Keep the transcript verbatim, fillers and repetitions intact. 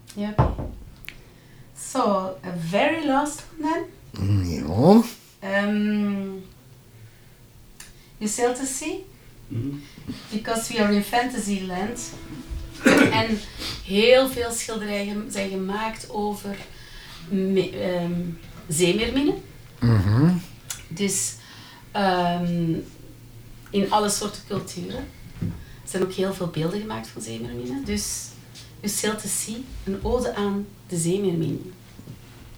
Ja, oké. So, a very last one then. Ja. Um, you sail to sea? Mm-hmm. Because we are in Fantasyland. En heel veel schilderijen zijn gemaakt over me, um, zeemeerminnen. Mm-hmm. Dus um, in alle soorten culturen. Er zijn ook heel veel beelden gemaakt van zeemeerminnen. Dus You Sail to Sea, een ode aan de zeemeermin.